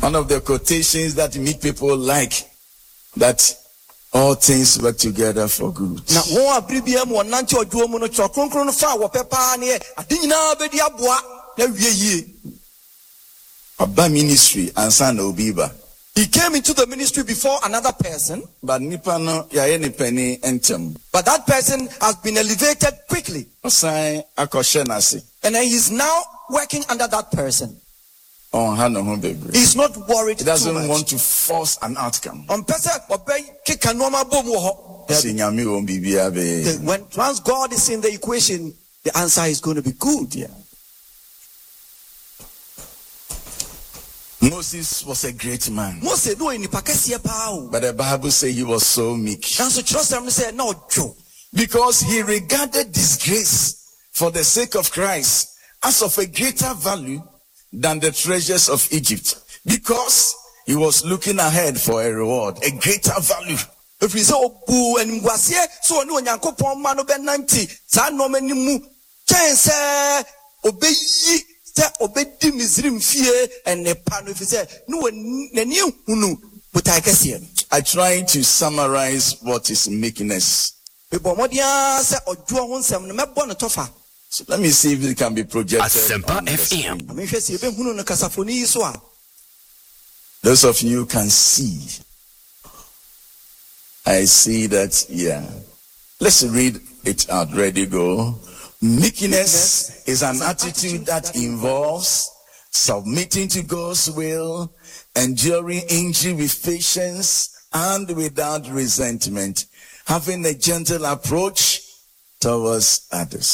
One of the quotations that make people like that all things work together for good. Na wo abribia mu onante oduo mu no tro kronkron no fa wo pepa ne ade nyina bedi aboa na wie yie. Aba ministry and son obiba. He came into the ministry before another person, But nipa no ya ye ni penny entem. but that person has been elevated quickly, Osan akoshe nase. and then he's now working under that person. On ha no ho bebre. He's not worried He too doesn't much. want to force an outcome. On pese obey kika noma bom wo ho. Si nyame won bibia be. When once God is in the equation, the answer is going to be good. Yeah. Moses was a great man. Mose no ni pakese pa o. But the Bible says he was so meek. Nanso Jerusalem say na ojo. Because he regarded disgrace for the sake of Christ as of a greater value than the treasures of Egypt. Because he was looking ahead for a reward, a greater value. If you say obu enimguase so oni onyankopon ma no be nanti sa no manimu chen se obeyi se obedi Misrim fie ene pa no fi se no nani hunu butai kese. I try to summarize what is meekness. Bebo modia se ojo ho nsem no mebo no tofa. So let me see if it can be projected. Asempa on the FM. screen. Ame hwe se be hunu no kasafoni yi so a. Those of you can see. I see that, yeah. Let's read it out. Ready, go. Meekness is an attitude that involves submitting to God's will, enduring injury with patience and without resentment, having a gentle approach towards others.